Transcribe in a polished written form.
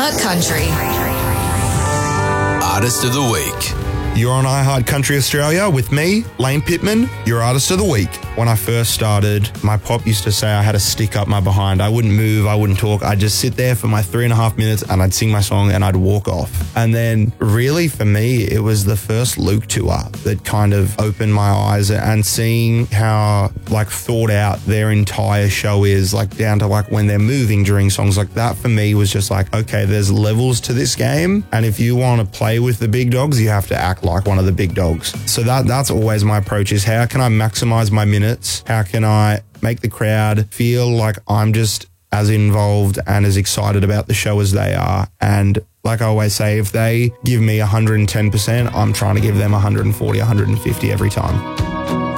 iHeart Country. Artist of the Week. You're on iHeart Country Australia with me, Lane Pittman, your Artist of the Week. When I first started, my pop used to say I had a stick up my behind. I wouldn't move, I wouldn't talk. I'd just sit there for my 3.5 minutes and I'd sing my song and I'd walk off. And then really for me, it was the first Luke tour that kind of opened my eyes, and seeing how like thought out their entire show is, like down to like when they're moving during songs, like that for me was just like, okay, there's levels to this game. And if you want to play with the big dogs, you have to act like one of the big dogs. So that's always my approach, is how can I maximize my minutes? How can I make the crowd feel like I'm just as involved and as excited about the show as they are? And like I always say, if they give me 110%, I'm trying to give them 140, 150 every time.